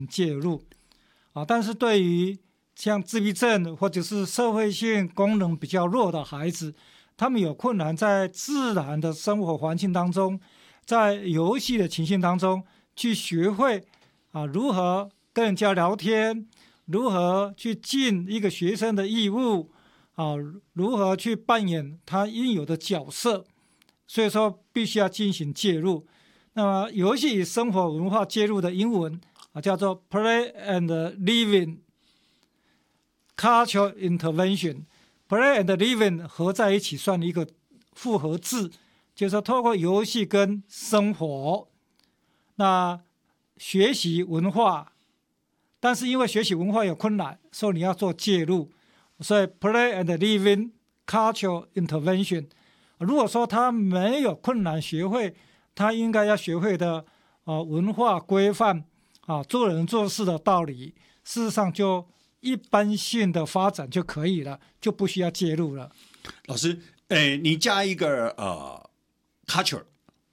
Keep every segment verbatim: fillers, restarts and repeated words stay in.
介入啊。但是对于像自闭症或者是社会性功能比较弱的孩子，他们有困难在自然的生活环境当中，在游戏的情境当中去学会啊如何跟人家聊天，如何去尽一个学生的义务啊，如何去扮演他应有的角色，所以说必须要进行介入。那么游戏与生活文化介入的英文啊叫做 Play and Living Cultural Intervention。Play and Living 合在一起算一个复合字，就是说透过游戏跟生活，那学习文化，但是因为学习文化有困难，所以你要做介入，所以 Play and Living Cultural Intervention。如果说他没有困难学会他应该要学会的、呃、文化规范啊，做人做事的道理，事实上就一般性的发展就可以了，就不需要介入了。 老师，诶，你加一个呃 culture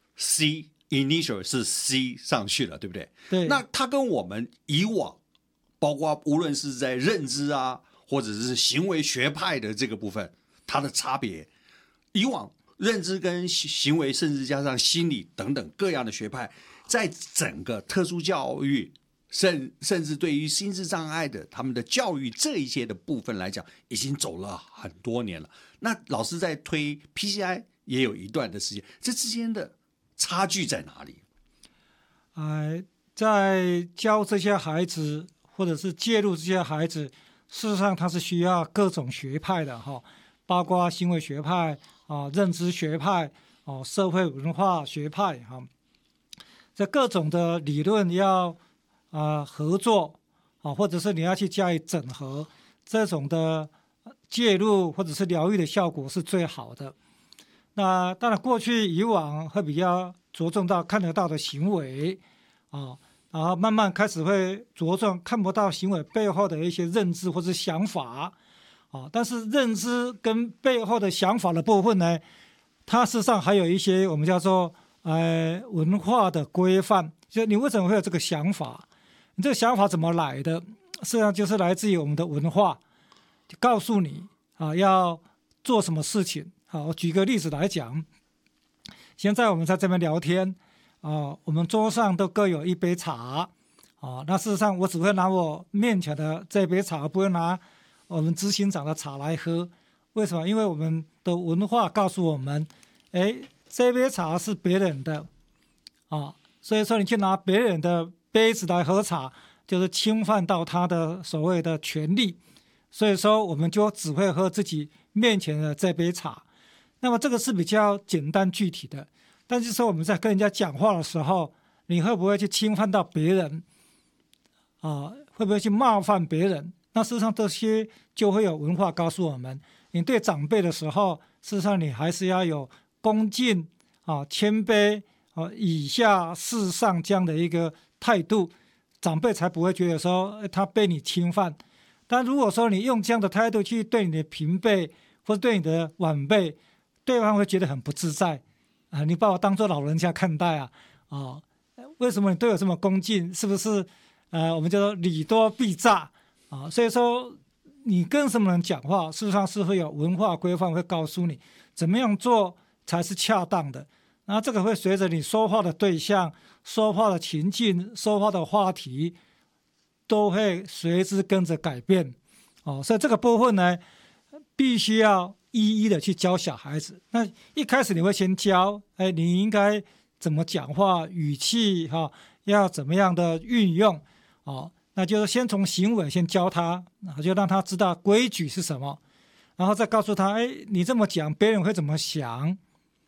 C initial 是 C 上去了，对不对？ 对。 那它跟我们以往，包括无论是在认知啊，或者是行为学派的这个部分，它的差别，以往认知跟行为，甚至加上心理等等各样的学派，在整个特殊教育。甚甚至对于心智障碍的他们的教育这一些的部分来讲，已经走了很多年了。那老师在推 P C I 也有一段的时间，这之间的差距在哪里？ 呃，在教这些孩子或者是介入这些孩子，事实上他是需要各种学派的哈，包括行为学派啊、认知学派哦、社会文化学派哈，这各种的理论要。啊、呃，合作啊，或者是你要去加以整合，这种的介入或者是疗愈的效果是最好的。那当然，过去以往会比较着重到看得到的行为啊，然后慢慢开始会着重看不到行为背后的一些认知或者想法啊。但是认知跟背后的想法的部分呢，它事实上还有一些我们叫做呃文化的规范，就你为什么会有这个想法？你这个想法怎么来的？实际上就是来自于我们的文化，就告诉你啊要做什么事情。好，我举个例子来讲，现在我们在这边聊天啊，我们桌上都各有一杯茶啊。那事实上我只会拿我面前的这杯茶，不会拿我们执行长的茶来喝。为什么？因为我们的文化告诉我们，哎，这杯茶是别人的啊，所以说你去拿别人的杯子来喝茶，就是侵犯到他的所谓的权利，所以说我们就只会喝自己面前的这杯茶。那么这个是比较简单具体的，但是说我们在跟人家讲话的时候，你会不会去侵犯到别人啊？会不会去冒犯别人？那事实上这些就会有文化告诉我们，你对长辈的时候，事实上你还是要有恭敬啊、谦卑啊、以下事上这样的一个态度，长辈才不会觉得说他被你侵犯。但如果说你用这样的态度去对你的平辈或者对你的晚辈，对方会觉得很不自在啊！你把我当作老人家看待啊！啊，为什么你对我这么恭敬？是不是？呃，我们叫做礼多必诈啊！所以说，你跟什么人讲话，事实上是会有文化规范会告诉你怎么样做才是恰当的。那这个会随着你说话的对象、说话的情境、说话的话题，都会随之跟着改变。哦，所以这个部分呢，必须要一一的去教小孩子。那一开始你会先教，哎，你应该怎么讲话，语气哈、哦，要怎么样的运用，哦，那就是先从行为先教他，然后就让他知道规矩是什么，然后再告诉他，哎，你这么讲，别人会怎么想？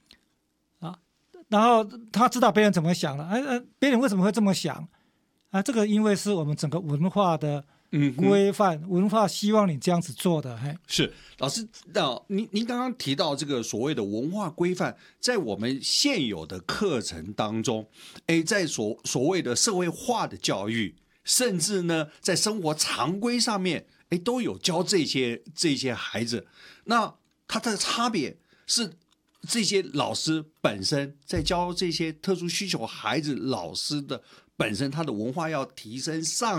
然后他知道别人怎么想了，哎哎，别人为什么会这么想？啊，这个因为是我们整个文化的规范，嗯、文化希望你这样子做的。嘿， 是老师，那您您刚刚提到这个所谓的文化规范，在我们现有的课程当中，哎，在所所谓的社会化的教育，甚至呢，在生活常规上面，哎，都有教这些这些孩子。那它的差别是这些老师本身在教这些特殊需求孩子，老师的本身他的文化要提升上